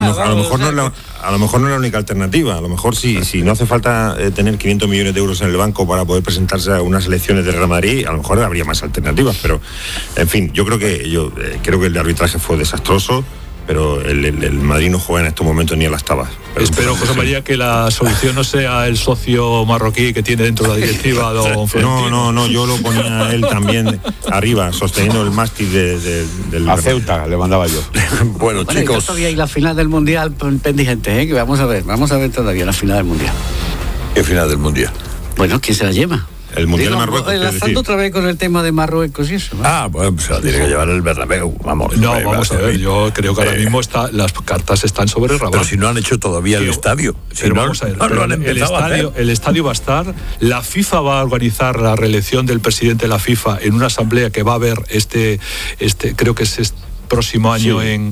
lo mejor no es la única alternativa. A lo mejor si no hace falta tener 500 millones de euros en el banco para poder presentarse a unas elecciones de Real Madrid, a lo mejor habría más alternativas. Pero, en fin, yo creo que el arbitraje fue desastroso, pero el Madrid no juega en estos momentos ni a las tabas. Espero, José María, que la solución no sea el socio marroquí que tiene dentro de la directiva, don Florentino. No, yo lo ponía a él también arriba, sosteniendo el mástil del... A Ceuta le mandaba yo. Bueno, chicos... Todavía hay la final del Mundial pendiente, que vamos a ver todavía la final del Mundial. ¿Qué final del Mundial? Bueno, ¿quién se la lleva? El Mundial de Marruecos. Enlazando otra vez con el tema de Marruecos y eso. Pues se la tiene que llevar el Bernabéu. Vamos a ver, yo creo que ahora mismo las cartas están sobre el Rabat. Pero si no han hecho todavía el estadio. Pero vamos a ver, el estadio va a estar. La FIFA va a organizar la reelección del presidente de la FIFA en una asamblea que va a haber creo que es próximo año en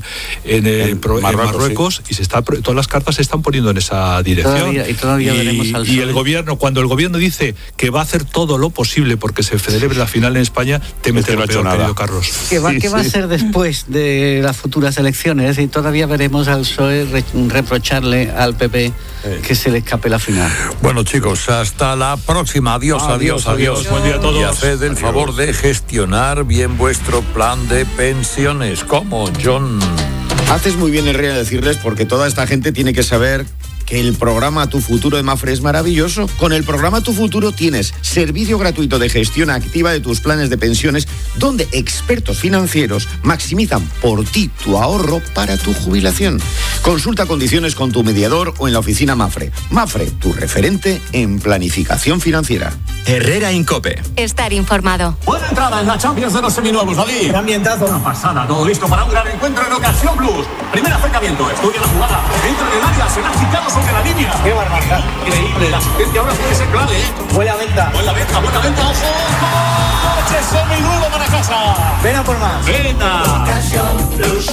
Marruecos, sí. Y todas las cartas se están poniendo en esa dirección. Todavía veremos al y el gobierno, cuando el gobierno dice que va a hacer todo lo posible porque se celebre la final en España, te mete lo peor, querido Carlos. ¿Qué va a ser después de las futuras elecciones? Es decir, todavía veremos al PSOE reprocharle al PP que se le escape la final. Bueno, chicos, hasta la próxima. Adiós. Buen día a todos. Y haced el favor de gestionar bien vuestro plan de pensiones. ¿Cómo, John? Haces muy bien, Herrera, decirles, porque toda esta gente tiene que saber que el programa Tu Futuro de Mapfre es maravilloso. Con el programa Tu Futuro tienes servicio gratuito de gestión activa de tus planes de pensiones, donde expertos financieros maximizan por ti tu ahorro para tu jubilación. Consulta condiciones con tu mediador o en la oficina Mapfre. Mapfre, tu referente en planificación financiera. Herrera Incope. Estar informado. Buena entrada en la Champions de los seminuevos, David. Ambientazo. Una pasada, todo listo para un gran encuentro en Ocasión Plus. Primer acercamiento, estudia la jugada. Entra en el área, será citado sobre la línea. ¡Qué barbaridad! Increíble, la asistencia ahora puede ser clave, Buena venta, ojo. ¡Coche seminuevo para casa! ven a por más. ¡Venga! Ocasión Plus.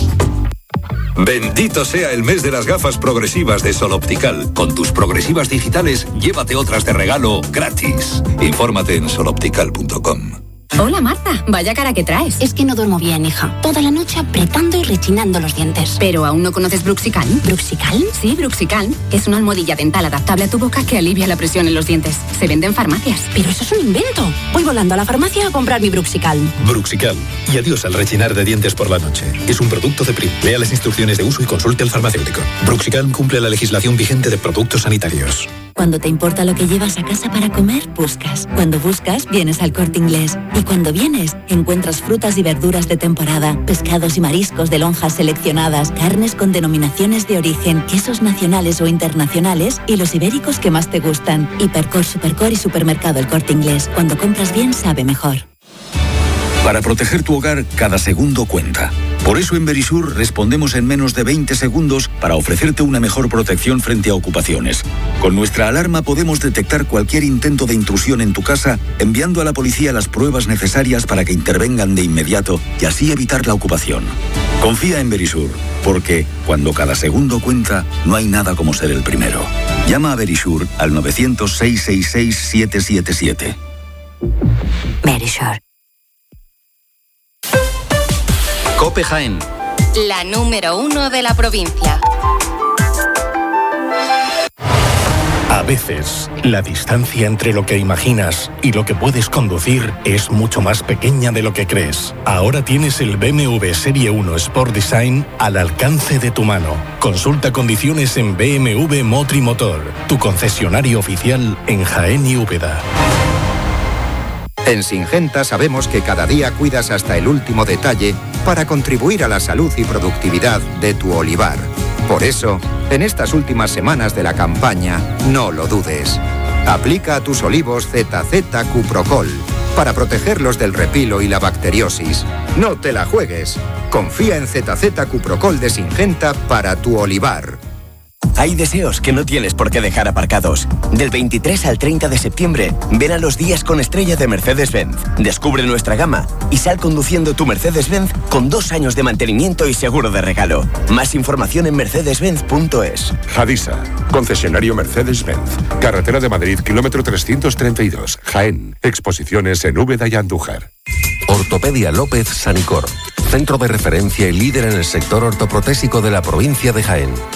Bendito sea el mes de las gafas progresivas de Sol Optical. Con tus progresivas digitales, llévate otras de regalo gratis. Infórmate en soloptical.com. Hola Marta, vaya cara que traes. Es que no duermo bien, hija. Toda la noche apretando y rechinando los dientes. ¿Pero aún no conoces Bruxical? ¿Bruxical? Sí, Bruxical. Es una almohadilla dental adaptable a tu boca que alivia la presión en los dientes. Se vende en farmacias. Pero eso es un invento. Voy volando a la farmacia a comprar mi Bruxical. Bruxical. Y adiós al rechinar de dientes por la noche. Es un producto de PRIM. Lea las instrucciones de uso y consulte al farmacéutico. Bruxical cumple la legislación vigente de productos sanitarios. Cuando te importa lo que llevas a casa para comer, buscas. Cuando buscas, vienes al Corte Inglés. Y cuando vienes, encuentras frutas y verduras de temporada, pescados y mariscos de lonjas seleccionadas, carnes con denominaciones de origen, quesos nacionales o internacionales y los ibéricos que más te gustan. Hipercor, Supercor y Supermercado El Corte Inglés. Cuando compras bien, sabe mejor. Para proteger tu hogar, cada segundo cuenta. Por eso en Verisur respondemos en menos de 20 segundos para ofrecerte una mejor protección frente a ocupaciones. Con nuestra alarma podemos detectar cualquier intento de intrusión en tu casa, enviando a la policía las pruebas necesarias para que intervengan de inmediato y así evitar la ocupación. Confía en Verisur, porque cuando cada segundo cuenta, no hay nada como ser el primero. Llama a Verisur al 900-666-777. Verisur. Cope Jaén. La número 1 de la provincia. A veces, la distancia entre lo que imaginas y lo que puedes conducir es mucho más pequeña de lo que crees. Ahora tienes el BMW Serie 1 Sport Design al alcance de tu mano. Consulta condiciones en BMW Motri Motor, tu concesionario oficial en Jaén y Úbeda. En Syngenta sabemos que cada día cuidas hasta el último detalle para contribuir a la salud y productividad de tu olivar. Por eso, en estas últimas semanas de la campaña, no lo dudes. Aplica a tus olivos ZZ Cuprocol para protegerlos del repilo y la bacteriosis. No te la juegues. Confía en ZZ Cuprocol de Syngenta para tu olivar. Hay deseos que no tienes por qué dejar aparcados. Del 23 al 30 de septiembre, ven a los días con estrella de Mercedes-Benz. Descubre nuestra gama y sal conduciendo tu Mercedes-Benz con 2 años de mantenimiento y seguro de regalo. Más información en mercedes-benz.es. Hadisa, concesionario Mercedes-Benz. Carretera de Madrid, kilómetro 332, Jaén. Exposiciones en Úbeda y Andújar. Ortopedia López Sanicor. Centro de referencia y líder en el sector ortoprotésico de la provincia de Jaén.